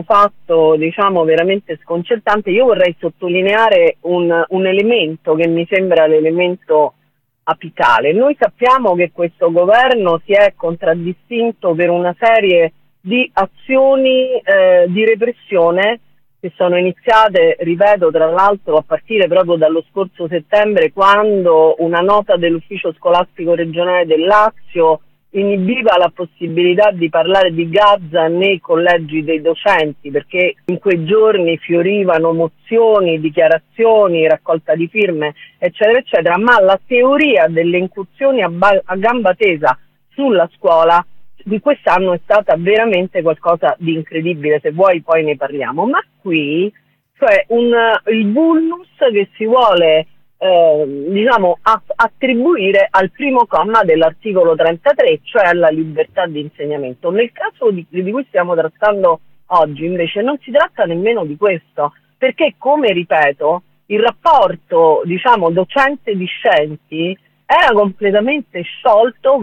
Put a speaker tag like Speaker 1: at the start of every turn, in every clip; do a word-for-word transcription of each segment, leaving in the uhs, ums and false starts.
Speaker 1: fatto, diciamo, veramente sconcertante. Io vorrei sottolineare un, un elemento che mi sembra l'elemento apicale. Noi sappiamo che questo governo si è contraddistinto per una serie di azioni eh, di repressione che sono iniziate, ripeto, tra l'altro a partire proprio dallo scorso settembre, quando una nota dell'ufficio scolastico regionale del Lazio inibiva la possibilità di parlare di Gaza nei collegi dei docenti, perché in quei giorni fiorivano mozioni, dichiarazioni, raccolta di firme, eccetera, eccetera, ma la teoria delle incursioni a, ba- a gamba tesa sulla scuola di quest'anno è stata veramente qualcosa di incredibile. Se vuoi poi ne parliamo, ma qui, cioè un, il vulnus che si vuole Eh, diciamo a, attribuire al primo comma dell'articolo trentatré, cioè alla libertà di insegnamento. Nel caso di, di cui stiamo trattando oggi invece non si tratta nemmeno di questo, perché, come ripeto, il rapporto, diciamo, docente-discenti era completamente sciolto.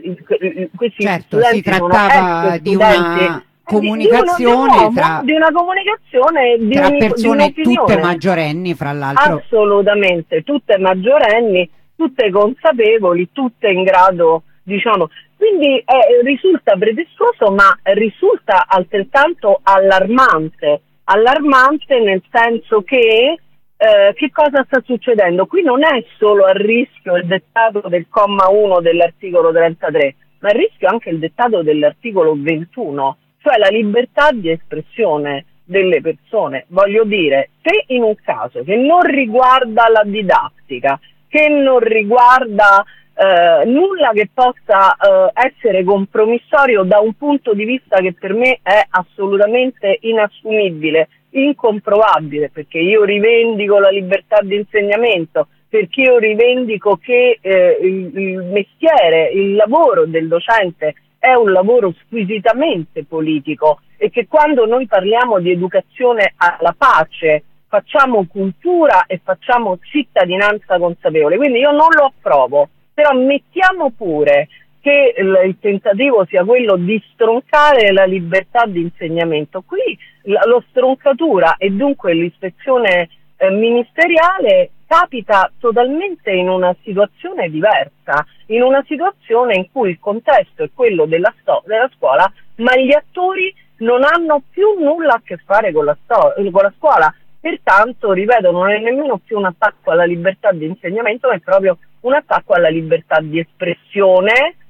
Speaker 1: Questi
Speaker 2: certo,
Speaker 1: studenti
Speaker 2: si trattava
Speaker 1: sono ex
Speaker 2: di
Speaker 1: studenti
Speaker 2: una
Speaker 1: di, di, uno, di, un
Speaker 2: comunicazione
Speaker 1: uomo,
Speaker 2: tra,
Speaker 1: di una comunicazione, di,
Speaker 2: tra
Speaker 1: un,
Speaker 2: persone
Speaker 1: di
Speaker 2: tutte
Speaker 1: un'opinione.
Speaker 2: maggiorenni, fra l'altro.
Speaker 1: Assolutamente, tutte maggiorenni, tutte consapevoli, tutte in grado, diciamo. Quindi eh, risulta pretestuoso, ma risulta altrettanto allarmante. Allarmante nel senso che eh, che cosa sta succedendo? Qui non è solo a rischio il dettato del comma uno dell'articolo trentatré, ma a rischio anche il dettato dell'articolo ventuno, cioè la libertà di espressione delle persone. Voglio dire, se in un caso che non riguarda la didattica, che non riguarda eh, nulla che possa eh, essere compromissorio da un punto di vista che per me è assolutamente inassumibile, incomprovabile, perché io rivendico la libertà di insegnamento, perché io rivendico che eh, il, il mestiere, il lavoro del docente è un lavoro squisitamente politico e che quando noi parliamo di educazione alla pace facciamo cultura e facciamo cittadinanza consapevole. Quindi io non lo approvo, però mettiamo pure che il, il tentativo sia quello di stroncare la libertà di insegnamento. Qui la, lo stroncatura e dunque l'ispezione eh, ministeriale capita totalmente in una situazione diversa, in una situazione in cui il contesto è quello della, sto- della scuola, ma gli attori non hanno più nulla a che fare con la, sto- con la scuola. Pertanto, ripeto, non è nemmeno più un attacco alla libertà di insegnamento, ma è proprio un attacco alla libertà di espressione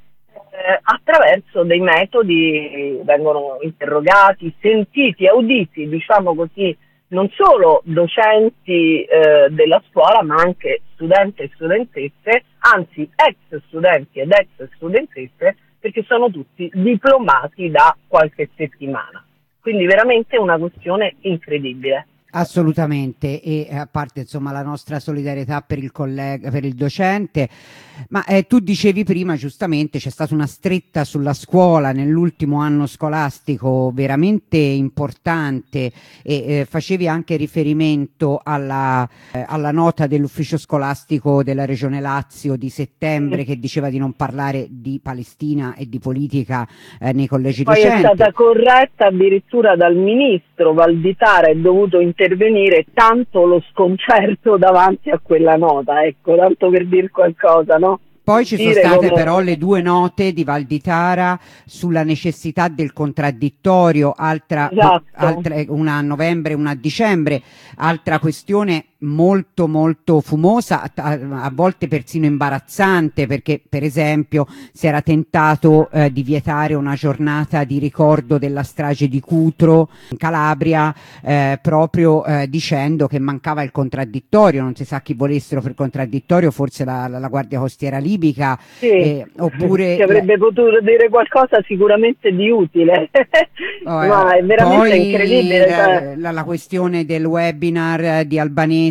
Speaker 1: eh, attraverso dei metodi, vengono interrogati, sentiti, auditi, diciamo così, non solo docenti eh, della scuola, ma anche studenti e studentesse, anzi ex studenti ed ex studentesse, perché sono tutti diplomati da qualche settimana. Quindi veramente una questione incredibile.
Speaker 2: Assolutamente, e a parte insomma la nostra solidarietà per il collega, per il docente, ma eh, tu dicevi prima giustamente c'è stata una stretta sulla scuola nell'ultimo anno scolastico veramente importante e eh, facevi anche riferimento alla, eh, alla nota dell'ufficio scolastico della Regione Lazio di settembre
Speaker 1: Mm.
Speaker 2: che diceva di non parlare di Palestina e di politica eh, nei collegi
Speaker 1: Poi
Speaker 2: docenti.
Speaker 1: è stata corretta addirittura dal ministro Valditara, è dovuto intervenire, tanto lo sconcerto davanti a quella nota, ecco, tanto per dire qualcosa, no?
Speaker 2: Poi ci sono
Speaker 1: Dire
Speaker 2: state
Speaker 1: come...
Speaker 2: però le due note di Valditara sulla necessità del contraddittorio, altra,
Speaker 1: Esatto.
Speaker 2: altra, una a novembre e una a dicembre, altra questione molto molto fumosa, a, a volte persino imbarazzante, perché per esempio si era tentato eh, di vietare una giornata di ricordo della strage di Cutro in Calabria eh, proprio eh, dicendo che mancava il contraddittorio, non si sa chi volessero per contraddittorio, forse la, la, la Guardia Costiera libica,
Speaker 1: sì,
Speaker 2: eh, oppure
Speaker 1: che avrebbe potuto dire qualcosa sicuramente di utile.
Speaker 2: Oh,
Speaker 1: Ma è veramente
Speaker 2: poi
Speaker 1: incredibile.
Speaker 2: la, la, la questione del webinar di Albanese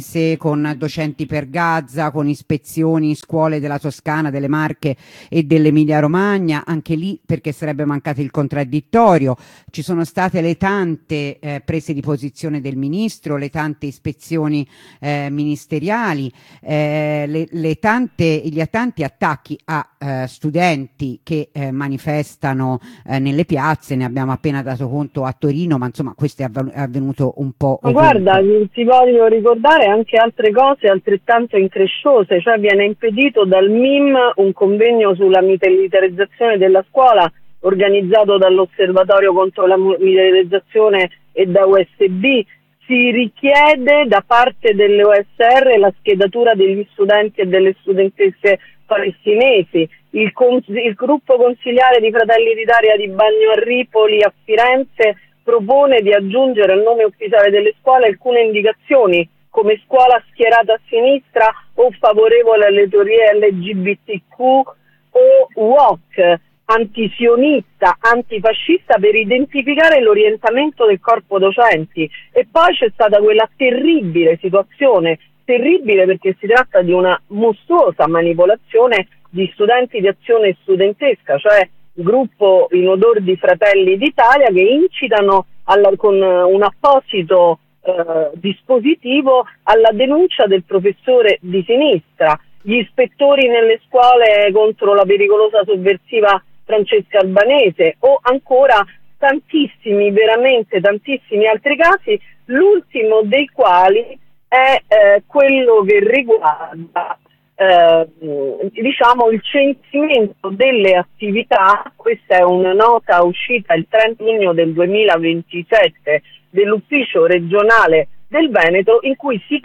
Speaker 2: albanese, con docenti per Gaza, con ispezioni in scuole della Toscana, delle Marche e dell'Emilia Romagna, anche lì perché sarebbe mancato il contraddittorio. Ci sono state le tante eh, prese di posizione del ministro, le tante ispezioni eh, ministeriali, eh, le, le tante, gli tanti attacchi a eh, studenti che eh, manifestano eh, nelle piazze. Ne abbiamo appena dato conto a Torino, ma insomma questo è avvenuto un po'
Speaker 1: Ma
Speaker 2: ovunque.
Speaker 1: guarda, ti voglio ricordare anche altre cose altrettanto incresciose, cioè viene impedito dal M I M un convegno sulla militarizzazione della scuola organizzato dall'Osservatorio contro la militarizzazione e da U S B. Si richiede da parte delle O S R la schedatura degli studenti e delle studentesse palestinesi. Il, cons- il gruppo consiliare di Fratelli d'Italia di Bagno a Ripoli a Firenze propone di aggiungere al nome ufficiale delle scuole alcune indicazioni come scuola schierata a sinistra o favorevole alle teorie L G B T Q o W O C, antisionista, antifascista, per identificare l'orientamento del corpo docenti. E poi c'è stata quella terribile situazione, terribile perché si tratta di una mostruosa manipolazione di studenti di Azione Studentesca, cioè gruppo in odor di Fratelli d'Italia, che incitano alla, con un apposito eh, dispositivo alla denuncia del professore di sinistra, gli ispettori nelle scuole contro la pericolosa sovversiva Francesca Albanese, o ancora tantissimi, veramente tantissimi altri casi, l'ultimo dei quali è eh, quello che riguarda eh, diciamo il censimento delle attività. Questa è una nota uscita il trenta giugno del duemilaventisette dell'Ufficio regionale del Veneto, in cui si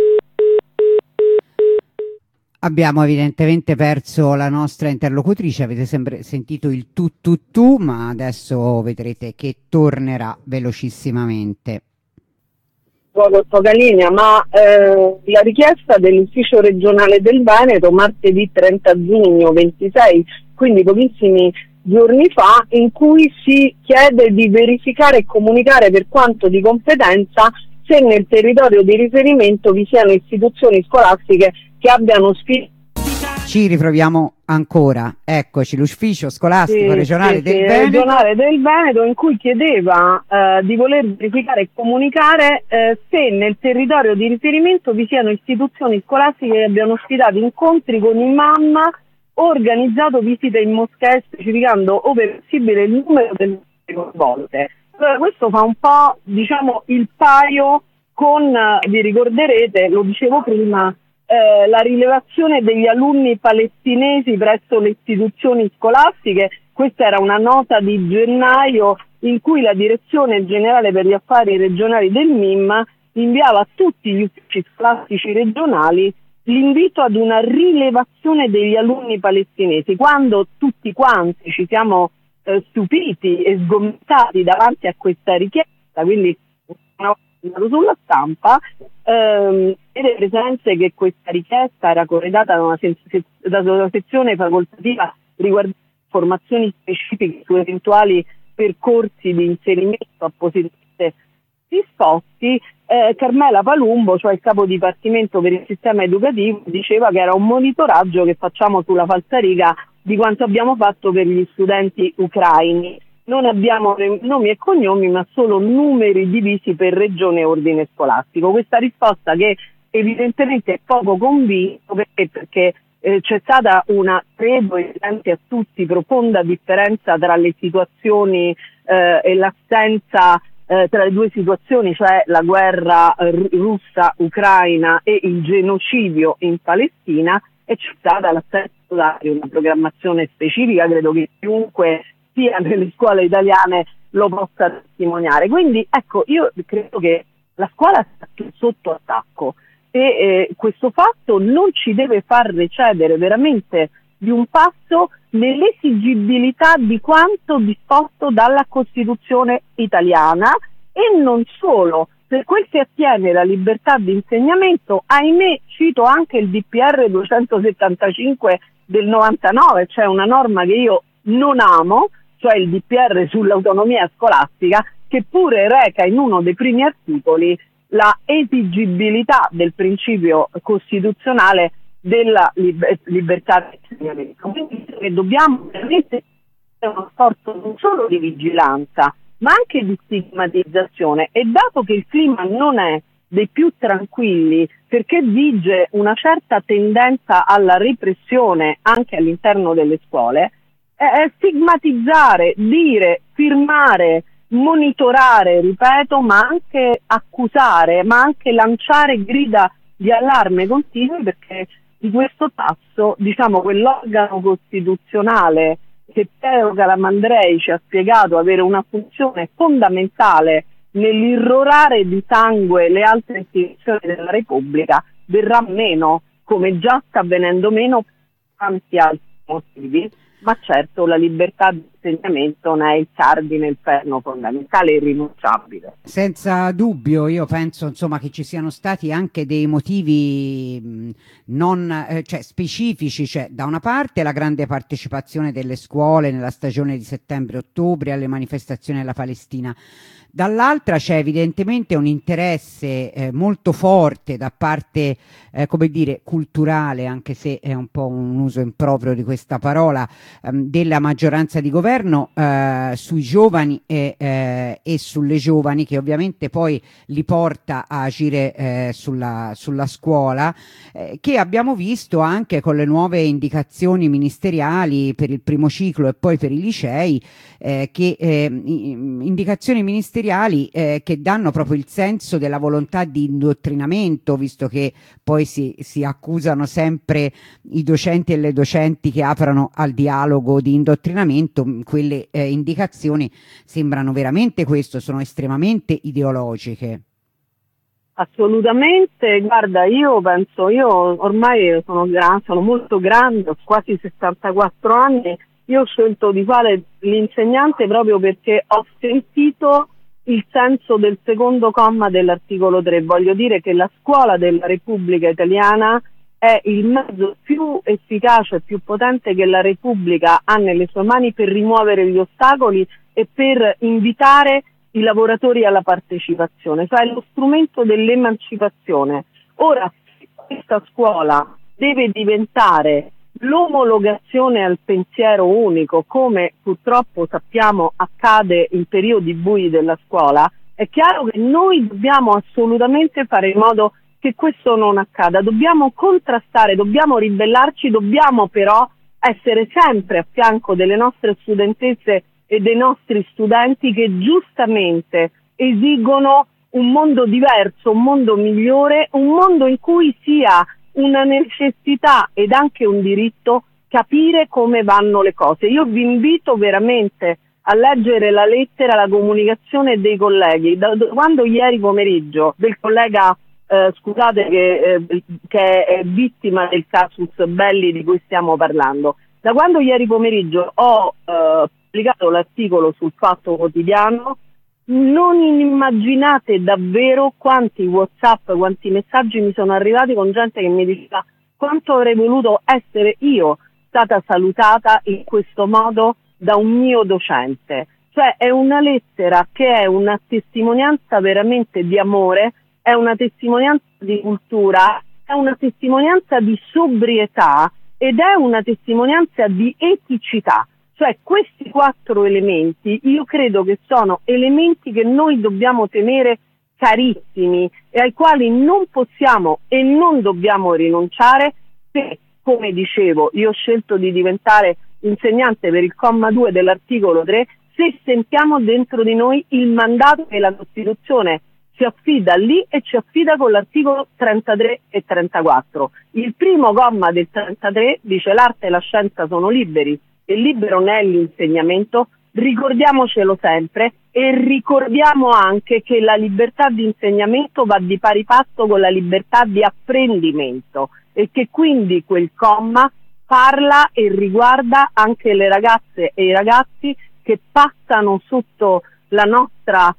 Speaker 2: Abbiamo evidentemente perso la nostra interlocutrice, avete sempre sentito il tu tu tu, ma adesso vedrete che tornerà velocissimamente.
Speaker 1: Poco, poca linea, ma eh, la richiesta dell'Ufficio regionale del Veneto martedì trenta giugno ventisei, quindi pochissimi giorni fa, in cui si chiede di verificare e comunicare per quanto di competenza se nel territorio di riferimento vi siano istituzioni scolastiche che abbiano ospitato.
Speaker 2: Ci riproviamo ancora, eccoci, l'Ufficio Scolastico
Speaker 1: sì,
Speaker 2: Regionale
Speaker 1: sì,
Speaker 2: del
Speaker 1: sì,
Speaker 2: Veneto.
Speaker 1: regionale del Veneto, in cui chiedeva eh, di voler verificare e comunicare eh, se nel territorio di riferimento vi siano istituzioni scolastiche che abbiano ospitato incontri con imam o organizzato visite in moschee, specificando ove possibile il numero delle coinvolte. Allora, questo fa un po', diciamo, il paio con, vi ricorderete, lo dicevo prima, Eh, la rilevazione degli alunni palestinesi presso le istituzioni scolastiche. Questa era una nota di gennaio in cui la Direzione Generale per gli Affari Regionali del M I M inviava a tutti gli uffici scolastici regionali l'invito ad una rilevazione degli alunni palestinesi, quando tutti quanti ci siamo eh, stupiti e sgomitati davanti a questa richiesta, quindi una sulla stampa, ehm, e le presenze che questa richiesta era corredata da una, se- da una sezione facoltativa riguardante formazioni specifiche su eventuali percorsi di inserimento appositamente disposti. eh, Carmela Palumbo, cioè il capo dipartimento per il sistema educativo, diceva che era un monitoraggio che facciamo sulla falsariga di quanto abbiamo fatto per gli studenti ucraini. Non abbiamo nomi e cognomi, ma solo numeri divisi per regione e ordine scolastico. Questa risposta, che evidentemente è poco convinto, perché, perché eh, c'è stata una, credo evidente a tutti, profonda differenza tra le situazioni eh, e l'assenza eh, tra le due situazioni, cioè la guerra eh, russa ucraina e il genocidio in Palestina, e c'è stata l'assenza di una programmazione specifica. Credo che chiunque sia nelle scuole italiane lo possa testimoniare. Quindi ecco, io credo che la scuola sia sotto attacco e eh, questo fatto non ci deve far recedere veramente di un passo nell'esigibilità di quanto disposto dalla Costituzione italiana, e non solo. Per quel che attiene la libertà di insegnamento, ahimè, cito anche il D P R duecentosettantacinque del novantanove, cioè una norma che io non amo, cioè il D P R sull'autonomia scolastica, che pure reca in uno dei primi articoli la esigibilità del principio costituzionale della liber- libertà di insegnamento. Quindi dobbiamo veramente fare uno sforzo non solo di vigilanza, ma anche di stigmatizzazione, e dato che il clima non è dei più tranquilli, perché vige una certa tendenza alla repressione anche all'interno delle scuole, eh, stigmatizzare, dire, firmare, monitorare, ripeto, ma anche accusare, ma anche lanciare grida di allarme continui, perché di questo passo, diciamo, quell'organo costituzionale che Piero Calamandrei ci ha spiegato avere una funzione fondamentale nell'irrorare di sangue le altre istituzioni della Repubblica, verrà meno, come già sta venendo meno per tanti altri motivi, ma certo la libertà di insegnamento ne è il cardine, il perno fondamentale e irrinunciabile.
Speaker 2: Senza dubbio, io penso insomma che ci siano stati anche dei motivi mh, non eh, cioè, specifici, cioè da una parte la grande partecipazione delle scuole nella stagione di settembre-ottobre alle manifestazioni della Palestina, dall'altra c'è evidentemente un interesse eh, molto forte da parte, eh, come dire, culturale, anche se è un po' un uso improprio di questa parola, ehm, della maggioranza di governo eh, sui giovani e, eh, e sulle giovani, che ovviamente poi li porta a agire eh, sulla, sulla scuola, eh, che abbiamo visto anche con le nuove indicazioni ministeriali per il primo ciclo e poi per i licei, eh, che eh, indicazioni ministeriali Eh, che danno proprio il senso della volontà di indottrinamento, visto che poi si, si accusano sempre i docenti e le docenti che aprono al dialogo di indottrinamento. Quelle eh, indicazioni sembrano veramente questo, sono estremamente ideologiche.
Speaker 1: Assolutamente, guarda, io penso, io ormai sono, gra- sono molto grande, ho quasi sessantaquattro anni, io ho scelto di fare l'insegnante proprio perché ho sentito il senso del secondo comma dell'articolo tre. Voglio dire che la scuola della Repubblica Italiana è il mezzo più efficace e più potente che la Repubblica ha nelle sue mani per rimuovere gli ostacoli e per invitare i lavoratori alla partecipazione, cioè lo strumento dell'emancipazione. Ora, questa scuola deve diventare l'omologazione al pensiero unico, come purtroppo sappiamo accade in periodi bui della scuola, è chiaro che noi dobbiamo assolutamente fare in modo che questo non accada, dobbiamo contrastare, dobbiamo ribellarci, dobbiamo però essere sempre a fianco delle nostre studentesse e dei nostri studenti che giustamente esigono un mondo diverso, un mondo migliore, un mondo in cui sia una necessità ed anche un diritto capire come vanno le cose. Io vi invito veramente a leggere la lettera, la comunicazione dei colleghi. Da, da, quando ieri pomeriggio del collega, eh, scusate, che, eh, che è vittima del casus belli di cui stiamo parlando, da quando ieri pomeriggio ho eh, pubblicato l'articolo sul Fatto Quotidiano, non immaginate davvero quanti WhatsApp, quanti messaggi mi sono arrivati con gente che mi diceva quanto avrei voluto essere io stata salutata in questo modo da un mio docente. Cioè è una lettera che è una testimonianza veramente di amore, è una testimonianza di cultura, è una testimonianza di sobrietà ed è una testimonianza di eticità. Cioè questi quattro elementi io credo che sono elementi che noi dobbiamo tenere carissimi e ai quali non possiamo e non dobbiamo rinunciare, se, come dicevo, io ho scelto di diventare insegnante per il comma due dell'articolo tre, se sentiamo dentro di noi il mandato che la Costituzione ci affida lì e ci affida con l'articolo trentatré e trentaquattro. Il primo comma del trentatré dice l'arte e la scienza sono liberi, e libero non è l'insegnamento, ricordiamocelo sempre e ricordiamo anche che la libertà di insegnamento va di pari passo con la libertà di apprendimento e che quindi quel comma parla e riguarda anche le ragazze e i ragazzi che passano sotto la nostra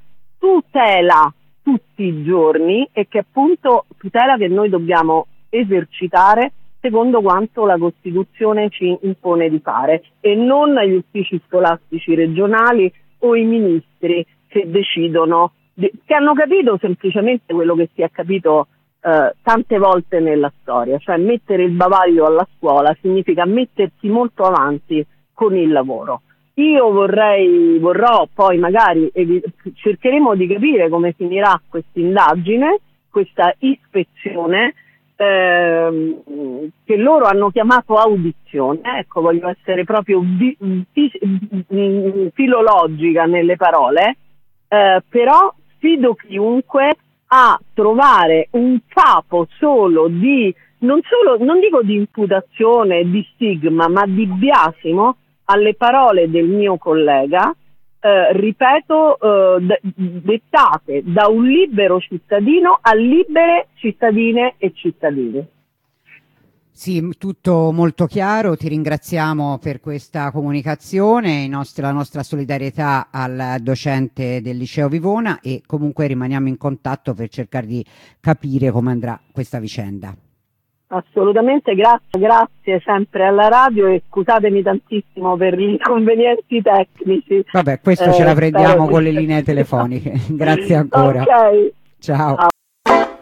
Speaker 1: tutela tutti i giorni e che appunto tutela che noi dobbiamo esercitare secondo quanto la Costituzione ci impone di fare e non gli uffici scolastici regionali o i ministri che decidono che hanno capito semplicemente quello che si è capito eh, tante volte nella storia, cioè mettere il bavaglio alla scuola significa mettersi molto avanti con il lavoro. Io vorrei, vorrò poi magari evi- cercheremo di capire come finirà questa indagine, questa ispezione ehm, che loro hanno chiamato audizione. Ecco, voglio essere proprio vi- fi- filologica nelle parole, eh, però sfido chiunque a trovare un capo solo di, non solo, non dico di imputazione, di stigma, ma di biasimo alle parole del mio collega, eh, ripeto, eh, d- dettate da un libero cittadino a libere cittadine e cittadini.
Speaker 2: Sì, tutto molto chiaro, ti ringraziamo per questa comunicazione, i nostri- la nostra solidarietà al docente del Liceo Vivona e comunque rimaniamo in contatto per cercare di capire come andrà questa vicenda.
Speaker 1: Assolutamente, grazie, grazie sempre alla radio e scusatemi tantissimo per gli inconvenienti tecnici.
Speaker 2: Vabbè, questo
Speaker 1: Eh,
Speaker 2: ce la prendiamo
Speaker 1: spero
Speaker 2: con le
Speaker 1: che-
Speaker 2: linee telefoniche. Grazie ancora.
Speaker 1: Ok.
Speaker 2: Ciao.